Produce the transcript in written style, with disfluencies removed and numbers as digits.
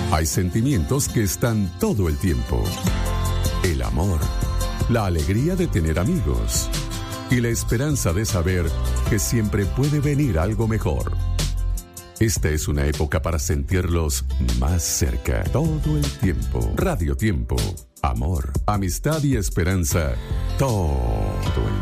Hay sentimientos que están todo el tiempo. El amor, la alegría de tener amigos y la esperanza de saber que siempre puede venir algo mejor. Esta es una época para sentirlos más cerca, todo el tiempo. Radio Tiempo, amor, amistad y esperanza, todo el